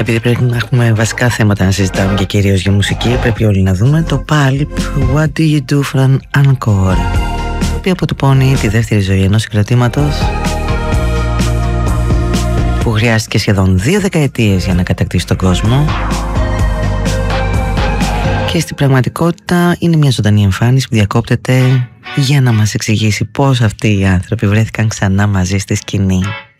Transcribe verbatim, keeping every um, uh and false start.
Επειδή πρέπει να έχουμε βασικά θέματα να συζητάμε και κυρίως για μουσική, πρέπει όλοι να δούμε το Pulp What Do You Do for an Encore, το οποίο αποτυπώνει τη δεύτερη ζωή ενός συγκροτήματος που χρειάστηκε σχεδόν δύο δεκαετίες για να κατακτήσει τον κόσμο και στην πραγματικότητα είναι μια ζωντανή εμφάνιση που διακόπτεται για να μας εξηγήσει πώς αυτοί οι άνθρωποι βρέθηκαν ξανά μαζί στη σκηνή.